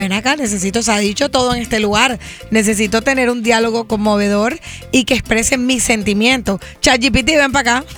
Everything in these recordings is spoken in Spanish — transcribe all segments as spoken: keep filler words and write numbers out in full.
ven acá, necesito, se ha dicho todo en este lugar, necesito tener un diálogo conmovedor y que exprese mis sentimientos. ChatGPT, ven para acá.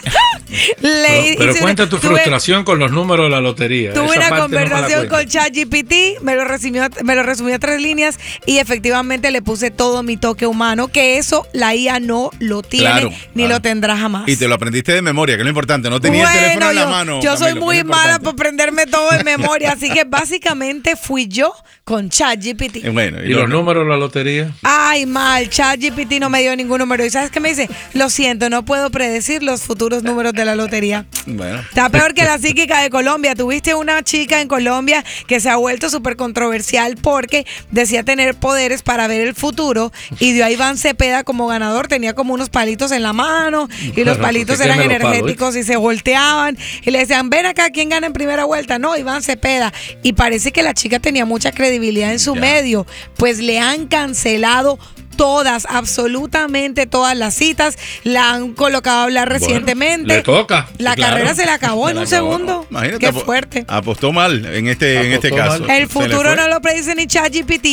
Le, pero pero cuenta tu tuve, frustración con los números de la lotería. Tuve una conversación no con ChatGPT, me lo resumió, me lo resumió a tres líneas y efectivamente le puse todo mi toque humano, que eso la I A no lo tiene, claro, ni claro. lo tendrá jamás. Y te lo aprendiste de memoria, que es lo importante, no tenía bueno, el teléfono en yo, la mano. Yo Camilo, soy muy mala por aprenderme todo de memoria, así que básicamente fui yo con ChatGPT. Bueno, ¿Y, ¿Y los números de la lotería? Ay, mal, ChatGPT no me dio ningún número. ¿Y sabes qué me dice? Lo siento, no puedo predecir los futuros números de la lotería. Bueno. Está peor que la psíquica de Colombia. Tuviste una chica en Colombia que se ha vuelto súper controversial porque decía tener poderes para ver el futuro y dio a Iván Cepeda como ganador. Tenía como unos palitos en la mano y los palitos eran energéticos palo, ¿eh? Y se volteaban y le decían, ven acá, ¿quién gana en primera vuelta? No, Iván Cepeda. Y parece que la chica tenía mucha credibilidad en su ya. medio. Pues le han cancelado todas, absolutamente todas las citas, la han colocado a hablar bueno, recientemente. Le toca. La claro. carrera se le acabó se en un acabó. segundo. Imagínate, Qué ap- fuerte. Apostó mal en este, apostó en este caso. El futuro no lo predice ni ChatGPT.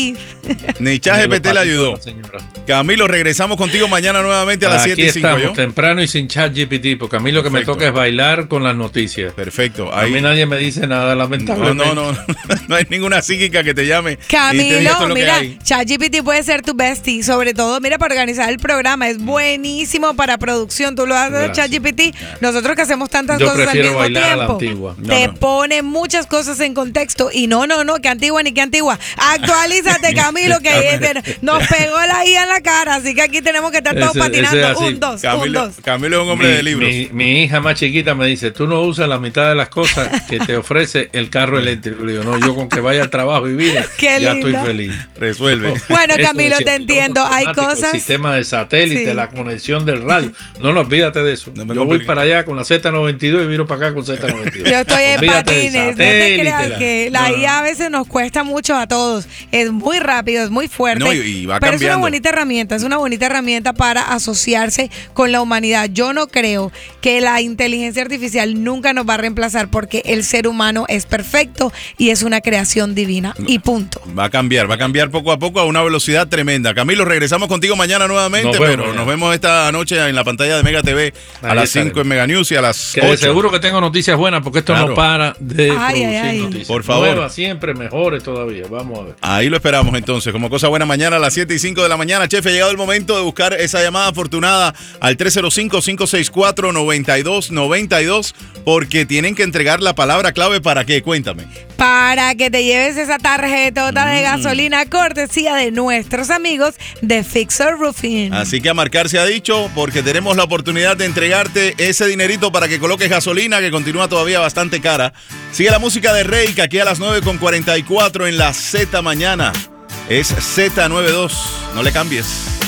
Ni ChatGPT le ayudó. Camilo, regresamos contigo mañana nuevamente a las siete y cinco. Aquí estamos, temprano y sin ChatGPT, porque a mí lo que Perfecto. me toca es bailar con las noticias. Perfecto. Ahí. A mí nadie me dice nada, lamentablemente. No, no, no. No hay ninguna psíquica que te llame. Camilo, mira, ChatGPT puede ser tu bestie. Sobre todo, mira, para organizar el programa. Es buenísimo para producción. Tú lo haces de ChatGPT. Nosotros que hacemos tantas Yo cosas al mismo tiempo. A la antigua. No, te no. pone muchas cosas en contexto. Y no, no, no, que antigua ni que antigua. Actualízate, Camilo, que nos pegó la I A en la cara. Así que aquí tenemos que estar todos ese, patinando. Ese un, dos, Camilo, un, dos. Camilo es un hombre mi, de libros. Mi, mi hija más chiquita me dice, tú no usas la mitad de las cosas que te ofrece el carro eléctrico. Le digo, no, yo con que vaya al trabajo y vine, ya lindo. estoy feliz. Resuelve. Bueno, Camilo, te entiendo. Hay cosas. El sistema de satélite, sí. la conexión del radio. No, no, olvídate de eso. No yo voy para allá con la Z noventa y dos y viro para acá con Z noventa y dos. Yo estoy en patines. No te creas la, que la no, I A a veces nos cuesta mucho a todos. Es muy rápido, es muy fuerte. No, y, y va pero cambiando. es una bonita herramienta. Es una bonita herramienta para asociarse con la humanidad. Yo no creo que la inteligencia artificial nunca nos va a reemplazar porque el ser humano es perfecto y es una creación divina. Y punto. Va a cambiar, va a cambiar poco a poco a una velocidad tremenda. Camilo, regresamos contigo mañana nuevamente, nos pero vemos, nos vemos esta noche en la pantalla de Mega T V a Ahí las cinco en Mega News y a las que ocho. De seguro que tengo noticias buenas porque esto claro. no para de ay, producir ay, ay. noticias. Por favor. Nuevas, siempre mejores todavía. Vamos a ver. Ahí lo esperamos entonces. Como cosa buena mañana a las siete y cinco de la mañana. Chef, ha llegado el momento de buscar esa llamada afortunada al tres cero cinco, cinco seis cuatro, nueve dos nueve dos porque tienen que entregar la palabra clave para qué. Cuéntame. Para que te lleves esa tarjetota mm. de gasolina cortesía de nuestros amigos de Fixer Roofing. Así que a marcar se ha dicho porque tenemos la oportunidad de entregarte ese dinerito para que coloques gasolina que continúa todavía bastante cara. Sigue la música de Rey que aquí a las nueve con cuarenta y cuatro en la Z mañana. Es Z noventa y dos. No le cambies.